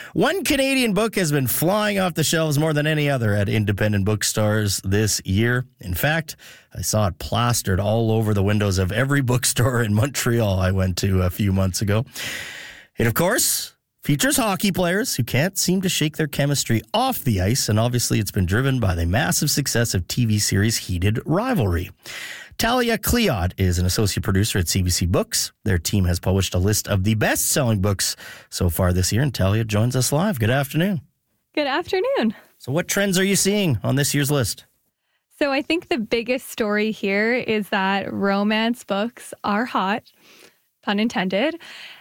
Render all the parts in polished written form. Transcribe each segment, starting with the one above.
One Canadian book has been flying off the shelves more than any other at independent bookstores this year. In fact, I saw it plastered all over the windows of every bookstore in Montreal I went to a few months ago. It, of course, features hockey players who can't seem to shake their chemistry off the ice, and obviously it's been driven by the massive success of TV series Heated Rivalry. Talia Cleod is an associate producer at CBC Books. Their team has published a list of the best-selling books so far this year, and Talia joins us live. Good afternoon. Good afternoon. So what trends are you seeing on this year's list? So I think the biggest story here is that romance books are hot, pun intended.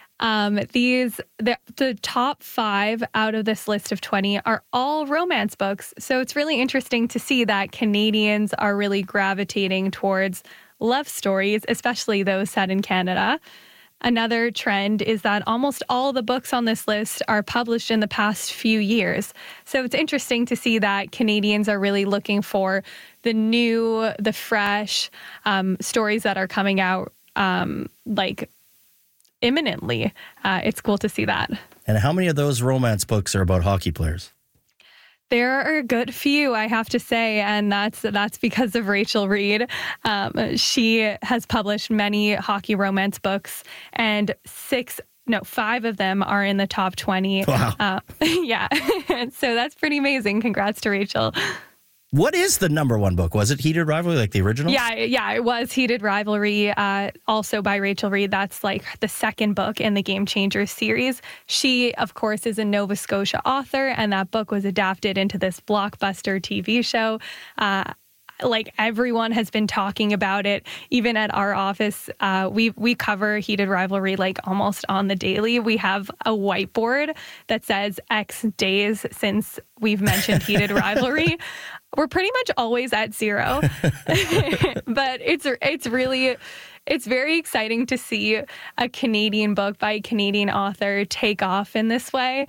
The top 5 out of this list of 20 are all romance books. So it's really interesting to see that Canadians are really gravitating towards love stories, especially those set in Canada. Another trend is that almost all the books on this list are published in the past few years. So it's interesting to see that Canadians are really looking for the new, the fresh stories that are coming out imminently. It's cool to see that. And how many of those romance books are about hockey players? There are a good few, I have to say, and that's because of Rachel Reed. She has published many hockey romance books, and 5 of them are in the top 20. Wow. Yeah. So that's pretty amazing. Congrats to Rachel. What is the number one book? Was it Heated Rivalry, like the original? Yeah, it was Heated Rivalry, also by Rachel Reed. That's like the second book in the Game Changers series. She, of course, is a Nova Scotia author, and that book was adapted into this blockbuster TV show. Everyone has been talking about it. Even at our office, we cover Heated Rivalry almost on the daily. We have a whiteboard that says X days since we've mentioned Heated Rivalry. We're pretty much always at 0, but it's very exciting to see a Canadian book by a Canadian author take off in this way.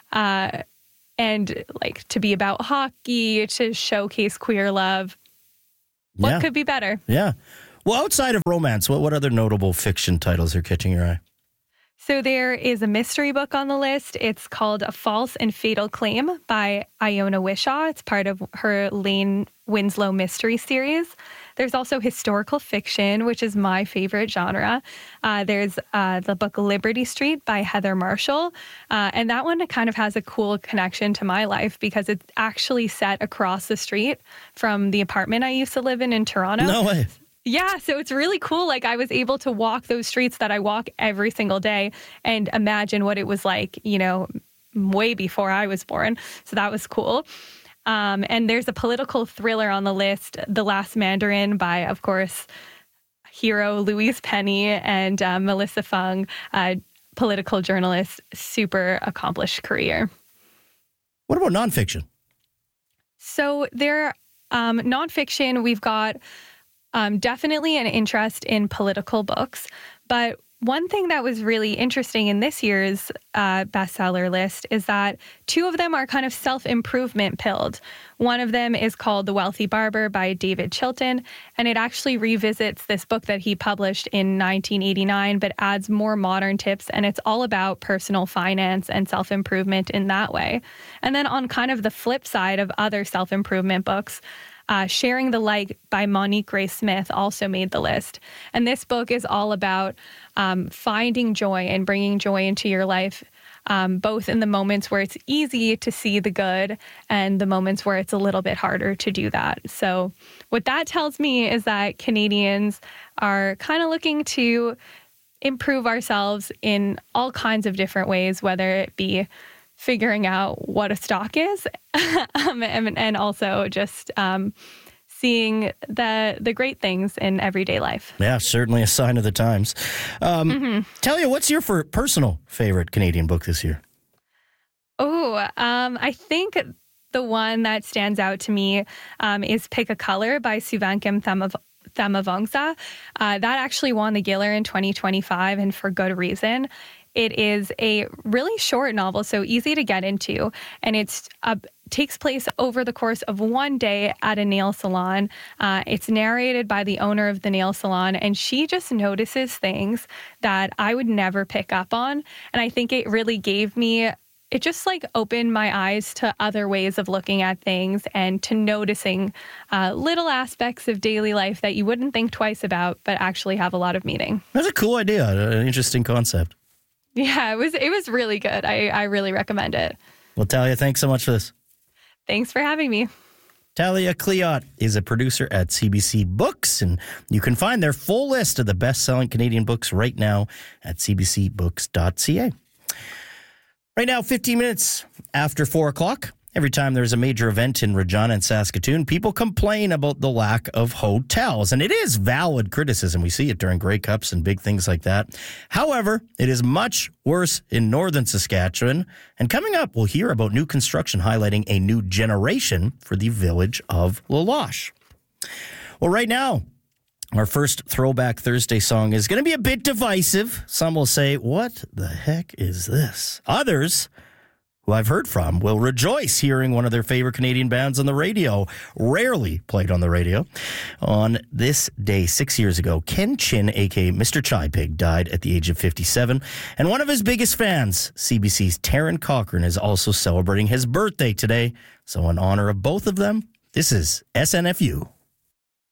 And to be about hockey, to showcase queer love. What could be better? Yeah. Well, outside of romance, what other notable fiction titles are catching your eye? So there is a mystery book on the list. It's called A False and Fatal Claim by Iona Wishaw. It's part of her Lane Winslow mystery series. There's also historical fiction, which is my favorite genre. There's the book Liberty Street by Heather Marshall. And that one kind of has a cool connection to my life because it's actually set across the street from the apartment I used to live in Toronto. No way. Yeah, so it's really cool. I was able to walk those streets that I walk every single day and imagine what it was like, way before I was born. So that was cool. And there's a political thriller on the list, The Last Mandarin by, of course, hero Louise Penny and Melissa Fung, political journalist, super accomplished career. What about nonfiction? So there, nonfiction, we've got definitely an interest in political books, but one thing that was really interesting in this year's bestseller list is that 2 of them are kind of self-improvement pilled. One of them is called The Wealthy Barber by David Chilton, and it actually revisits this book that he published in 1989, but adds more modern tips, and it's all about personal finance and self-improvement in that way. And then on kind of the flip side of other self-improvement books, Sharing the Light by Monique Grace Smith also made the list. And this book is all about finding joy and bringing joy into your life, both in the moments where it's easy to see the good and the moments where it's a little bit harder to do that. So what that tells me is that Canadians are kind of looking to improve ourselves in all kinds of different ways, whether it be figuring out what a stock is and also just seeing the great things in everyday life. Yeah, certainly a sign of the times. Talia, what's your personal favorite Canadian book this year? I think the one that stands out to me is Pick a Color by Suvankam Thamavongsa. That actually won the Giller in 2025, and for good reason. It is a really short novel, so easy to get into, and it takes place over the course of one day at a nail salon. It's narrated by the owner of the nail salon, and she just notices things that I would never pick up on, and I think it really gave me it just like opened my eyes to other ways of looking at things and to noticing little aspects of daily life that you wouldn't think twice about, but actually have a lot of meaning. That's a cool idea, an interesting concept. Yeah, it was really good. I really recommend it. Well, Talia, thanks so much for this. Thanks for having me. Talia Cleott is a producer at CBC Books, and you can find their full list of the best-selling Canadian books right now at cbcbooks.ca. Right now, 15 minutes after 4 o'clock. Every time there's a major event in Regina and Saskatoon, people complain about the lack of hotels. And it is valid criticism. We see it during Grey Cups and big things like that. However, it is much worse in northern Saskatchewan. And coming up, we'll hear about new construction highlighting a new generation for the village of La Loche. Well, right now, our first Throwback Thursday song is going to be a bit divisive. Some will say, what the heck is this? Others, who I've heard from, will rejoice hearing one of their favorite Canadian bands on the radio, rarely played on the radio. On this day, 6 years ago, Ken Chin, a.k.a. Mr. Chai Pig, died at the age of 57. And one of his biggest fans, CBC's Taryn Cochran, is also celebrating his birthday today. So in honor of both of them, this is SNFU.